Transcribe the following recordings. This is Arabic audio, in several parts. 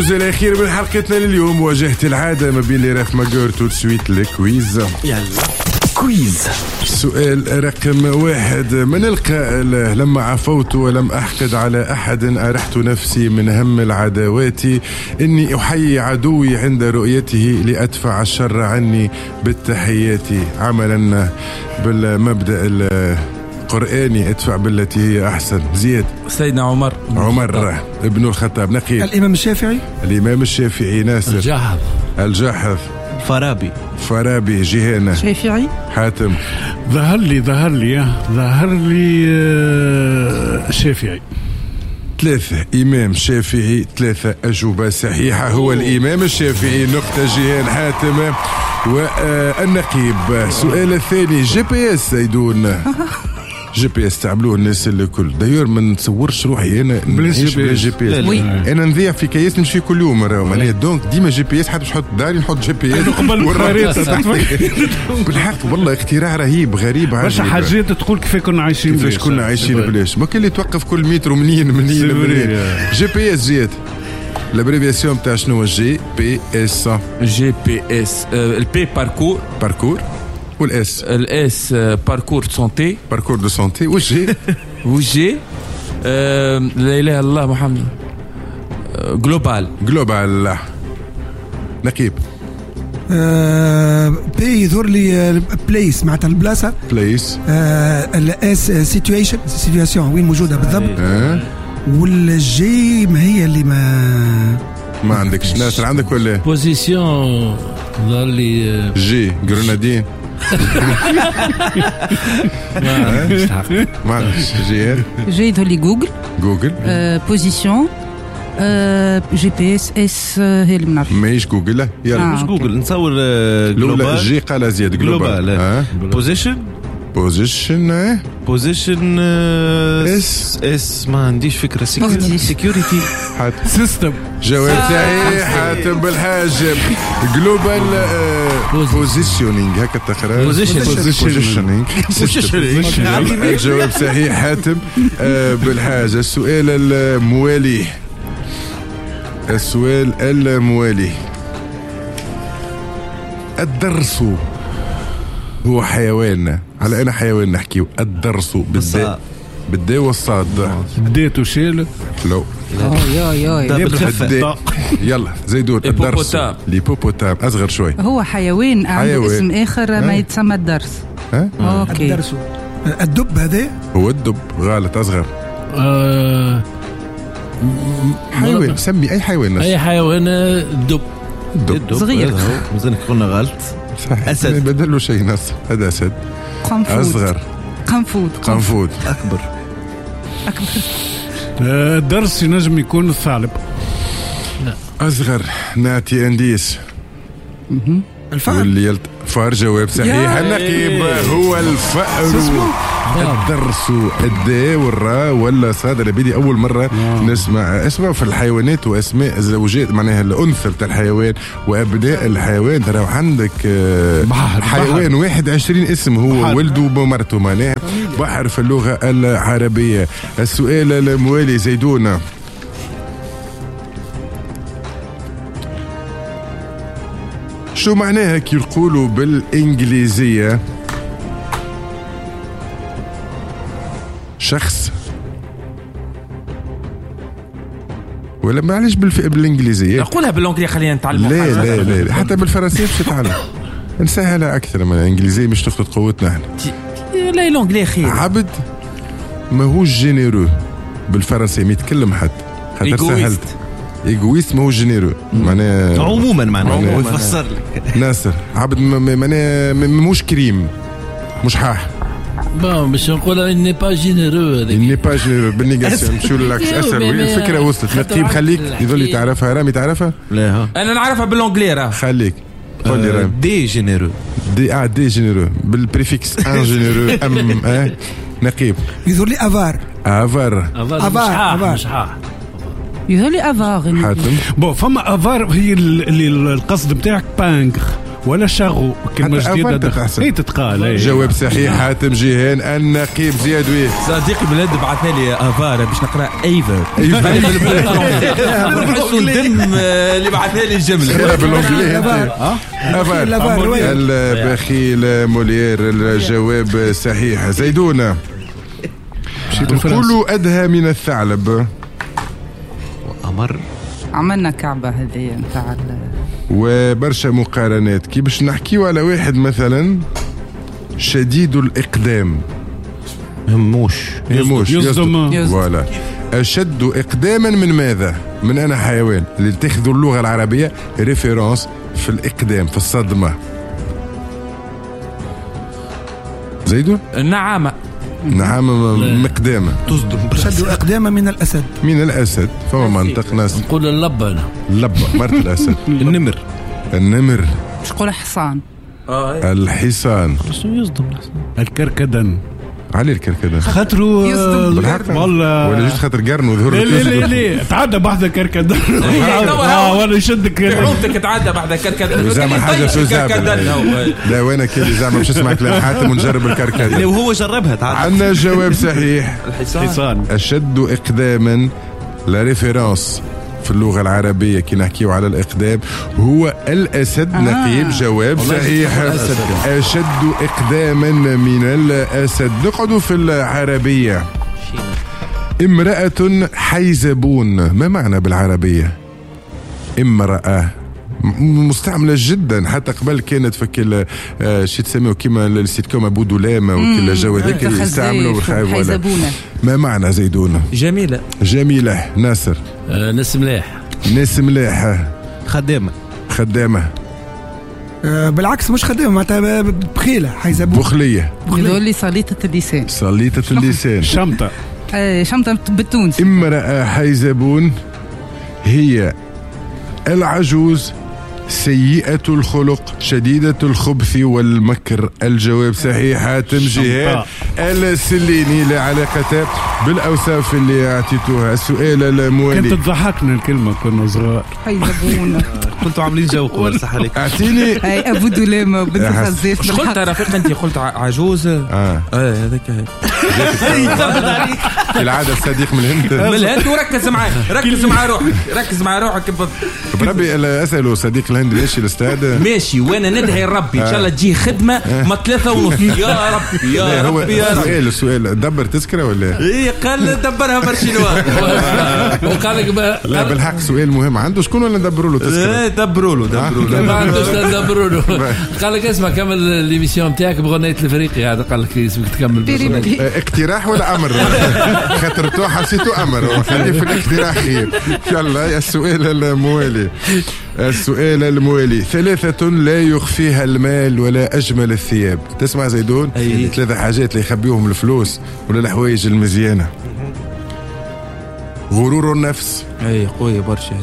الأخير من حلقتنا لليوم واجهت العادة ما بين اللي راف ماجور تو سويت الكويز. يلا كويز. سؤال رقم 1: من القائل لما عفوت ولم أحقد على أحد أرحت نفسي من هم العداوات إني أحيي عدوي عند رؤيته لأدفع الشر عني بالتحيات، عملا بالمبدأ القرآني ادفع بالتي هي أحسن. زياد. سيدنا عمر ابن الخطاب. نقيب. الإمام الشافعي. الإمام الشافعي. ناصر. الجاحظ. فارابي. جهانة. شافعي. حاتم. ظهر لي الشافعي. 3 إمام شافعي 3 أجوبة صحيحة. هو الإمام الشافعي. نقطة جهان حاتم والنقيب. السؤال الثاني: جي بي اس سيدون. جي بي اس تعملوه الناس الكل. دايور ما نتصورش روحي انا نعيش بلا جي بي اس. انا نذيع في كياس نمشي كل يوم راهو معناها دونك ديما جي بي اس. حتى باش نحط داري نحط جي بي اس قبل الخريطه. بالحق والله اختراع رهيب غريب برشا حاجات تقول كيف كنا عايشين بلاش. ما كان اللي توقف كل متر منين جي بي اس. جيت الابريفياسيون تاع شنو؟ جي بي اس. البي باركور والاس باركور دو سونتي والجي لا اله الا الله محمد جلوبال. نقيب. بي يظهر لي بليس معناتها البلاصه. بليس. الاس سيتوياسيون وين موجوده بالضبط. والجي ما هي اللي ما عندكش. ناصر عندك ولا بوزيسيون؟ ظهر لي جي جرنادين. ما عندكش جي يظهر لي جوجل. بوزيسيون. جي بي اس هي اللي منعرف. ماهيش جوجل. لا يلا مش جوجل. نصور جلوبال. جي قال زياد جلوبال. بوزيشن اس ما عنديش فكرة. سيكيورتي سيستم. جواب صحيح حاتم بالحاجب. جلوبال بوزيشنينج هكا تقرا. بوزيشنينج. جواب صحيح حاتم بالحاجة. السؤال الموالي. الدرس هو حيوان. على أنا حيوان نحكيو. الدرس بالداء والصاد. بديت وشيل. لو يلا زيدون. الدرس ليبوبوتام أصغر شوي. هو حيوان عنده اسم آخر ما يتسمى الدرس. أوكي. الدرس. الدب هذا هو الدب. غلط. أصغر حيوان. سمي أي حيوان. دب صغير. مازال قلنا غلط. أسد. بدلوا شيء. نص. هذا أسد. أصغر. قنفود. أكبر. درس ينجم يكون الثعلب. أصغر. ناتي أنديس. الفأر. فار. جواب صحيح. النقيب هو الفأر. الدرس الداء والراء ولا صاد. انا بدي اول مره نسمع اسماء في الحيوانات واسماء زوجات معناها الانثى تاع الحيوان وابناء الحيوان. ترى عندك حيوان 21 اسم هو ولده ومرته معناها بحر في اللغه العربيه. السؤال الموالي زيدونه. شو معناها كي يقولوا بالانجليزيه شخص ولا معلش بالانجليزيه؟ اقولها بالانجليزيه خلينا نتعلم. لا حتى بالفرنسيه باش نتعلم. نسهلها اكثر من الانجليزيه مش تاخذ قوتنا احنا. لا الانجليزي خير. عبد ماهوش جينيرو بالفرنسيه ما يتكلم حد خاطر سهلت. ايغويست ماهوش جينيرو معناها عموما معناها يفسر لك. ناصر عبد معناها ماهوش كريم مش حاح. باش نقولها إني با جينيرو. بالنيجاسيون نمشيو للاكس اسهل. الفكره وصلت. نقيب خليك يظل تعرفها. رامي تعرفها؟ لا انا نعرفها بالانجليزي. راه خليك قول لي رامي. دي جينيرو. دي جينيرو بالبريفيكس ان جينيرو ام. نقيب. يظهر لي افار. مش يظهر لي افار. حاتم. فما افار هي اللي القصد بتاعك بانكر ولا شاغو كلمة جديدة هي تتقال. جواب صحيح حاتم جيهان. النقيب زياد ويه صديقي بلاد بعثنا لي افار باش نقرا ايفر نحسوا الدم اللي بعثنا لي الجمله بالانجليزي. افار البخيل مولير. الجواب صحيح. زيدونه كل أدهى من الثعلب. أمر عملنا كعبة هذه نتاع وبرشا مقارنات. كي باش نحكيو على واحد مثلا شديد الإقدام هموش يصدم. فوالا أشد إقداما من ماذا؟ من أنا حيوان اللي تاخذوا اللغة العربية ريفيرونس في الإقدام في الصدمة. زيدو النعامة. نعم مقدامة تصدم. شد أقدامه من الأسد. من الأسد. فما منطق ناس نقول اللبة. أنا اللبة مرت الأسد. النمر مش نقول حصان. الحصان. يصدم. الكركدن. علي الكركدن خاطرو والله ولا جيت خاطر قرن وظهر. لا تعدى بعد الكركدن ولا يشدك عودتك تعدى بعد الكركدن. زعما حاجه شو زعما. لا وانا كذا زعما مش اسمع كلام حاتم ونجرب الكركدن. وهو جربها تعدى. عندنا جواب صحيح. الحصان. اشد اقداما لا ريفيرونس في اللغة العربية كي نحكيو على الإقدام هو الأسد. نقيب جواب صحيح. أشد إقداما من الأسد. نقعدوا في العربية. امرأة حيزبون. ما معنى بالعربية امرأة؟ مستعملة جدا. حتى قبل كانت فك شي تسميه كيما السيت كوم ابو دولامة وكل جو هذاك يستعملوا بالخايب. ما معنى زيدون؟ جميلة. ناصر ناس ملاح. خدامة. بالعكس مش خدامة معناتها بخيلة. حيزبون. بخلية. يقول صليطة اللسان. شمطة بالتونسي. امرأة حيزبون هي العجوز سيئة الخلق شديدة الخبث والمكر. الجواب صحيح. حاتم جيهان السليني لا علاقة بالأوصاف اللي أعطيتوها. السؤال الموالي. كنت تضحكنا الكلمة كنا صغار. حيزبون. كنتوا عاملين جو قبل صح عليك. أعطيني أبو دولامة وبنت خزاف. مش قلت رفيق أنت قلت عجوز. هذاك في العادة الصديق من الهند وركز معاه. ركز مع روحك. بربي أسأله صديق الهند ماشي الاستاذ ماشي وانا ندعي ربي ان شاء الله تجي خدمه ما 3:30. يا ربي يا ربي يا ربي. السؤال دبر تذكره ولا ايه؟ قال دبرها برشلونه. وقال لك لا بالحق سؤال مهم. عنده شكون ولا ندبروا له تذكره؟ دبروا له ما عندوش ندبروا له. قال لك اسمع كمل ليميسيون نتاعك بغنية الفريقي. هذا قال لك اسمك تكمل. اقتراح ولا امر؟ خاطر تو حسيته امر. خليه في الاقتراح خير. يلا السؤال الموالي. 3 لا يخفيها المال ولا أجمل الثياب. تسمع زيدون؟ 3 حاجات اللي يخبيهم الفلوس ولا الحوايج المزيانة. غرور النفس. قوية برشا.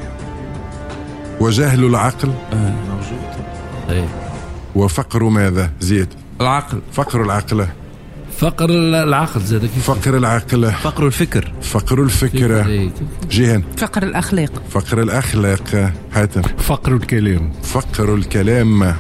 وجهل العقل. موجود. وفقر ماذا زيد؟ العقل. فقر العقل زاد. فقر العقل. فقر الفكر. جيهان. فقر الأخلاق. حاتم. فقر الكلام.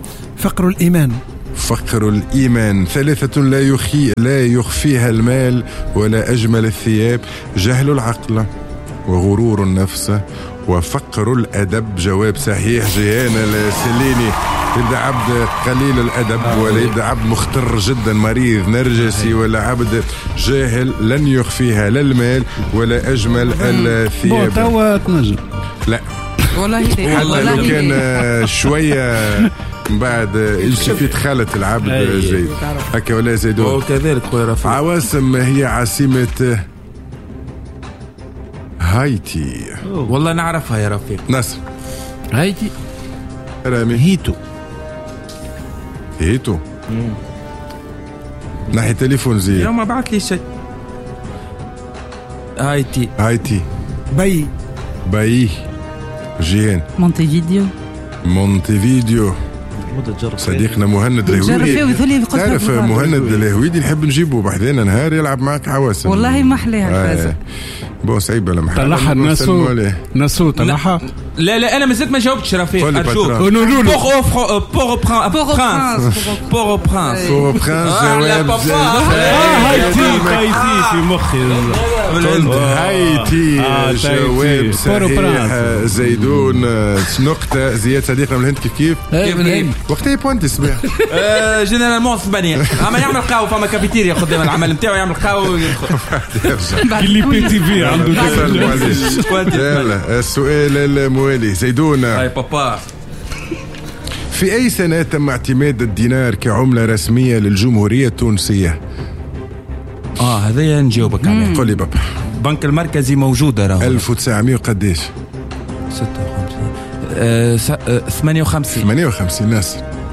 فقر الإيمان. 3 لا يخفيها المال ولا أجمل الثياب. جهل العقل وغرور النفس وفقر الأدب. جواب صحيح. جيهان السليني. يبدأ عبد قليل الأدب ولا يبدأ عبد مختر جدا مريض نرجسي ولا عبد جاهل لن يخفيها لا المال ولا أجمل الثياب. توا تنجم. لا والله حتى لو كان شوية بعد يشوف يتخالط العبد زيد هكا ولا زيدون. وكذلك خويا رفيق. عواصم هي عاصمة هايتي. والله نعرفها يا رفيق. نصر. هايتي. رامي. هيتو. ناحية تليفون زي يوم ما بعت لي شيء. هايتي. باي. جيهان. مونتيفيديو. صديقنا مهند الهويدي. تعرف مهند الهويدي نحب نجيبه بحذانا نهار يلعب معك عواسم. والله ما أحلاها. بو صعيب ولا محل. طلعها ناسو طلعها. لا انا مازلت ما جاوبتش رفيق ارجوك. بورو-برانس هايتي في مخي. هايتي جواب صحيح. زيدون نقطة. زياد صديقنا من الهند كيف وقتها بوانت اسمع جنرالمون اسبانيا اما يعمل قهوة فما كافيتيريا قدام العمل نتاعو يعمل قهوة ويدخل اللي بي تي في عنده. السؤال الموالي زيدون هاي بابا. في أي سنة تم اعتماد الدينار كعملة رسمية للجمهورية التونسية؟ هذا نجاوبك عليه. قولي بابا. البنك المركزي موجودة راهو 1900 وقديش؟ 58 ناس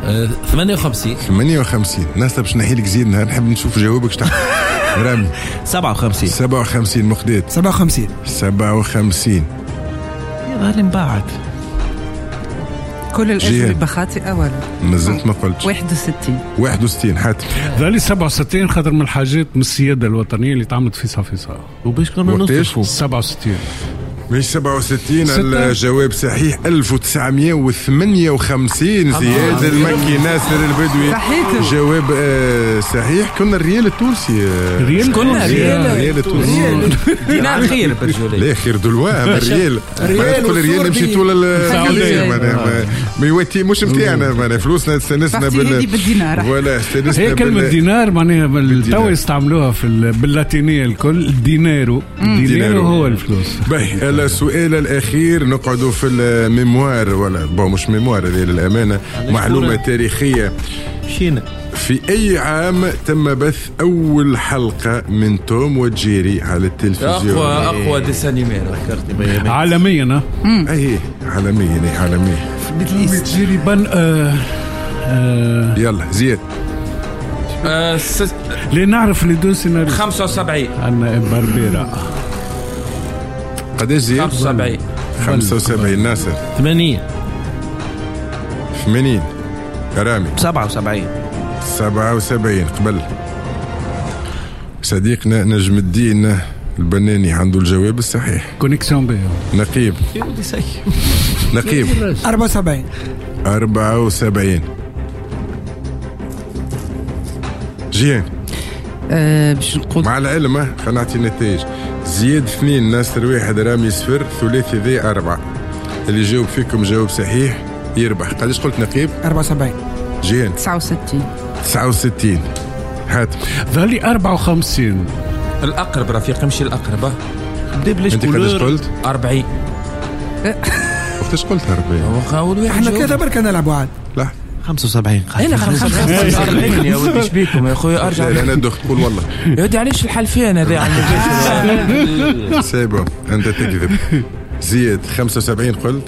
58 ناس. باش نحيلك زيد نهار نحب نشوف جوابك شتاع رامي. 57 مخدات 57 يا غالي مباعد كل الأجوبة خاطئة ولا مازلت ما قلتش. 61 حاتم. ذالي 67 خاطر من الحاجات من السيادة الوطنية اللي تعملت في صفيصة وباش كنا نصفوا 67 مش 67. الجواب صحيح 1958. زياد المكي ناصر البدوي جواب صحيح. كنا الريال التونسي كنا الريال التونسي دينار خير برجولي لا خير دلوقتي الريال كل الريال نمشي طول السعودية ما يوتي مش متاعنا معناها فلوسنا استنسنا بالدينار ولا استنسنا. هي كلمة دينار معناها بالتو يستعملوها في باللاتينية الكل. دينارو هو الفلوس. السؤال الأخير نقعدوا في الميموار ولا مش ميموار هذه للأمانة معلومة تاريخية. في أي عام تم بث أول حلقة من توم وجيري على التلفزيون؟ أقوى ديسانيمير عالميا. أي عالميا جيري بن يلا زياد. ليه نعرف اللي دوسنا 75 عنا بربيرة. قديش زياد؟ 75 ناصر 80 كرامي 77 قبل. صديقنا نجم الدين البناني عنده الجواب الصحيح. كونيكسيون بيه. نقيب 74 جيان. باش نقول مع العلم خلينا نعطي نتائج. زياد 2 ناصر 1 رامي 0 ثلاثي ذي 4. اللي جاوب فيكم جاوب صحيح يربح. قديش قلت نقيب؟ 74 جيان 69 حاتم ذالي 54 الأقرب رفيق امشي الأقرب. انت قديش قلت؟ 40 وقتاش قلت 40 احنا كذا بركة نلعبوا عاد. لا 75 انا 45 يا ولدي ايش بيكم يا اخويا ارجع. لا انا دخت تقول والله يا ودي علاش الحلفين هذا عندك سيبو انت تكذب. زياد 75 قلت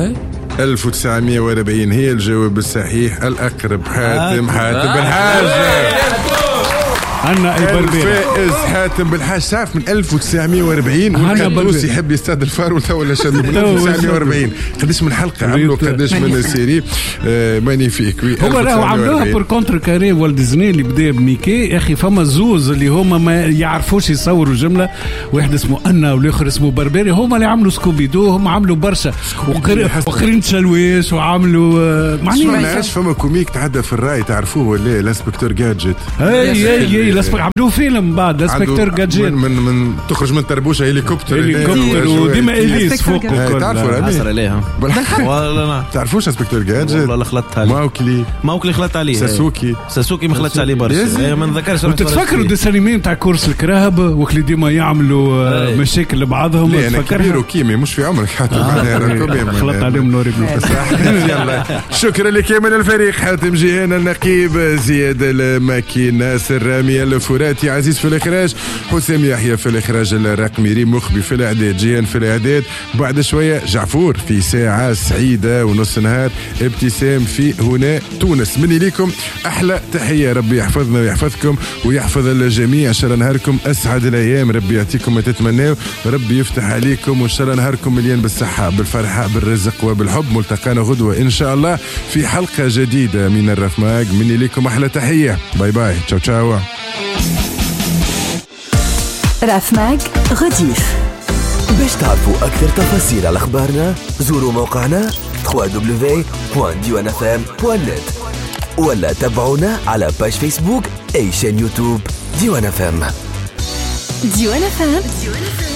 1940 هي الجواب الصحيح الأقرب. حاتم بالحاج عنا أي بربيرة. الفائز حاتم بالحاج شاف من 1940 والكندوسي يحب يستاد الفار ولا شد من 1940. قديش من حلقة عملوا قديش من سيري مانيفيك. هو راهو عملوها بور كونتر كاري والت ديزني اللي بدا بميكي. يا أخي فما زوز اللي هما ما يعرفوش يصوروا جملة. واحد اسمه أنا والآخر اسمه بربيري. هما اللي عملوا سكوبيدو. هم عملوا برشا وقرين تشلويش وعملوا معناها فما كوميك تعدى في الراي تعرفوه ولا الانسبكتور جادجت. عملوا فيلم بعد الانسبكتور جادجت من تخرج من تربوشه هليكوبتر وديما اليس فوق. تعرفوا عصر عليها والله تعرفوش انسبكتور جادجت والله خلطت عليه. ماوكلي خلطت عليه. ساسوكي ما خلطتش عليه برشا. ما نذكرش. وتتفكروا الديسانيمي نتاع كورس الكراهب وكل ديما يعملوا مشاكل لبعضهم. انا كبير وكيمي مش في عمرك حتى خلط عليهم نوري يلا شكرا لك من الفريق. حاتم جيهان النقيب، زياد الماكي، ناصر رامي الفراتي، عزيز في الاخراج، حسام يحيى في الاخراج الرقمي، ريم مخبي في الاعداد، جيهان في الاعداد. بعد شويه جعفور في ساعه سعيده ونص نهار، ابتسام في هنا تونس. مني ليكم احلى تحيه، ربي يحفظنا ويحفظكم ويحفظ الجميع. ان شاء الله نهاركم اسعد الايام، ربي يعطيكم ما تتمناو، ربي يفتح عليكم، وان شاء الله نهاركم مليان بالصحه بالفرحه بالرزق وبالحب. ملتقانا غدوه ان شاء الله في حلقه جديده من الرفماق. مني ليكم احلى تحيه، باي باي، تشاو تشاو. رفماق غديف باش تعرفوا أكثر تفاصيل على أخبارنا؟ زوروا موقعنا www.diwanfm.net ولا تابعونا على باج فيسبوك أي شان يوتيوب ديوان FM. ديوان FM